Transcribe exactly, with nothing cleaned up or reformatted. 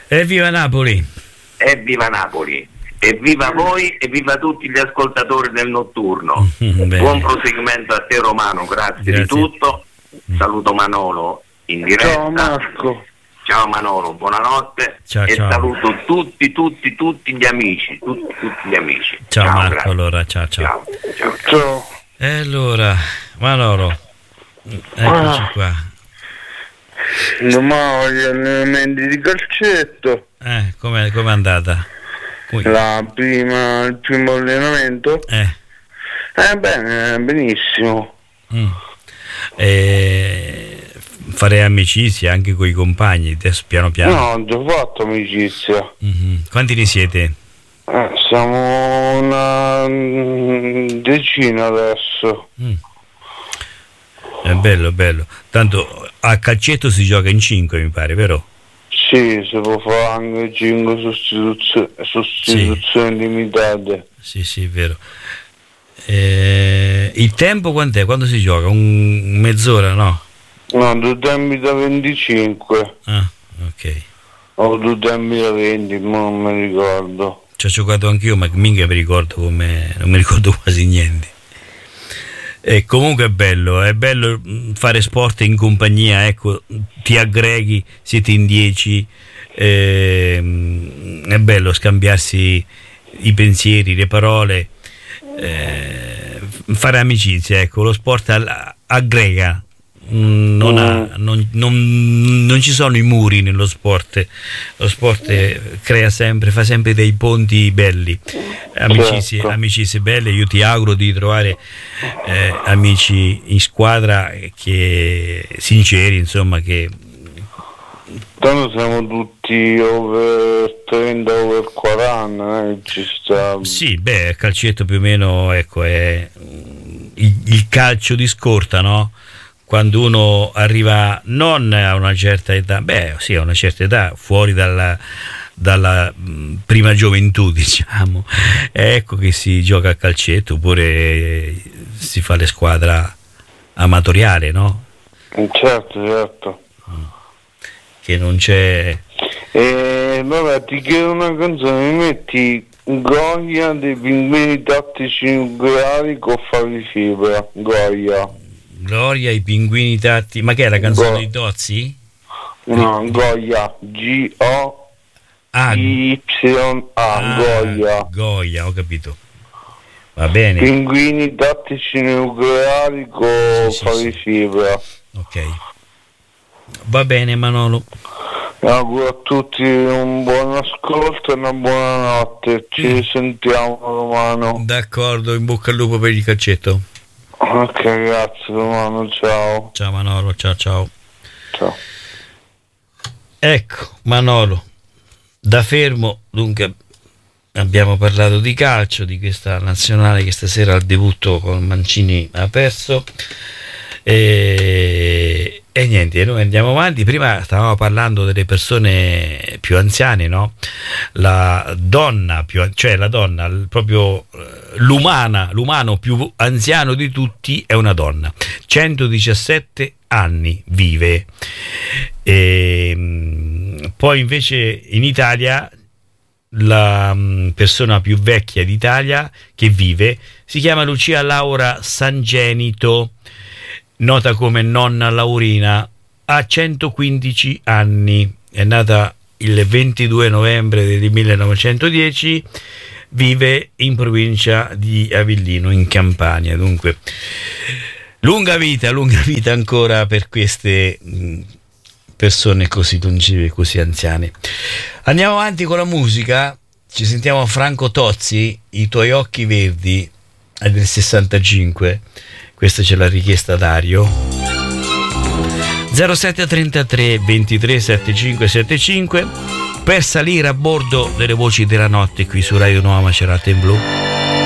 Evviva Napoli! Evviva Napoli! Evviva voi e viva tutti gli ascoltatori del notturno. Buon proseguimento a te Romano, grazie, grazie. di tutto. Saluto Manolo in diretta. Ciao Marco. Ciao Manolo, buonanotte. Ciao, e ciao. saluto tutti, tutti, tutti gli amici, tutti, tutti gli amici. Ciao, ciao Marco, grazie. allora, ciao, ciao. Ciao, ciao. Ciao. E allora, Manolo, eccoci ah. qua. Domani gli allenamenti di calcetto. Eh, com'è, com'è andata? Qui. La prima, il primo allenamento? Eh. Eh bene, benissimo. Mm. E fare amicizia anche con i compagni, adesso piano piano. No, ho già fatto amicizia. Mm-hmm. Quanti ne siete? Eh, siamo una decina adesso. Mm. È bello, bello. Tanto a calcetto si gioca in cinque, mi pare, vero? Sì, si può fare anche cinque sostituzioni, sostituzioni sì. limitate. Sì, sì, vero. Eh, il tempo quant'è? Quando si gioca? Un mezz'ora, no? No, due tempi da venticinque. Ah, ok. O due tempi da venti, ma non mi ricordo. Ci ho giocato anch'io, ma mica mi ricordo come. Non mi ricordo quasi niente. E comunque è bello, è bello fare sport in compagnia, ecco, ti aggreghi, siete in dieci, eh, è bello scambiarsi i pensieri, le parole, eh, fare amicizia, ecco, lo sport aggrega, non, ha, non, non, non ci sono i muri nello sport, lo sport crea sempre, fa sempre dei ponti belli, amicizie, certo. amicizie belle. Io ti auguro di trovare eh, amici in squadra che sinceri, insomma, che tanto siamo tutti over trenta, over quaranta, eh, ci sta. Sì, beh, il calcetto più o meno, ecco, è il, il calcio di scorta, no? Quando uno arriva non a una certa età, beh sì, a una certa età, fuori dalla, dalla mh, prima gioventù, diciamo, ecco che si gioca a calcetto, oppure si fa le squadre amatoriali, no? Certo, certo. Che non c'è... E vabbè, ti chiedo una canzone, mi metti Goya dei Pinguini Tattici Nucleari con Fabri Fibra, Goya. Gloria, i pinguini tatti, ma che è la canzone Go- di Tozzi? No, Goya, G O Y A, ah, Goya. Goya, ho capito. Va bene. Pinguini Tattici Nucleari con sì, sì, Fabri sì. Fibra. Ok. Va bene Manolo. Auguro a tutti un buon ascolto e una buona notte. Ci mm. sentiamo Romano. D'accordo, in bocca al lupo per il calcetto. Ok, grazie Romano, ciao. Ciao Manolo, ciao ciao. Ciao. Ecco, Manolo, da fermo, dunque abbiamo parlato di calcio, di questa nazionale che stasera al debutto con Mancini ha perso. E, e niente, noi andiamo avanti. Prima stavamo parlando delle persone più anziane, no? La donna più, cioè la donna, proprio l'umana, l'umano più anziano di tutti è una donna. centodiciassette anni vive. E, poi invece in Italia la persona più vecchia d'Italia che vive si chiama Lucia Laura Sangenito, nota come nonna Laurina, ha centoquindici anni, è nata il ventidue novembre del millenovecentodieci, vive in provincia di Avellino in Campania. Dunque lunga vita, lunga vita ancora per queste persone così longeve, così anziane. Andiamo avanti con la musica, ci sentiamo Franco Tozzi, I tuoi occhi verdi, è del sessantacinque. Questa ce l'ha richiesta Dario. zero sette trentatré ventitré settantacinque settantacinque per salire a bordo delle voci della notte qui su Radio Nuova Macerata in Blu.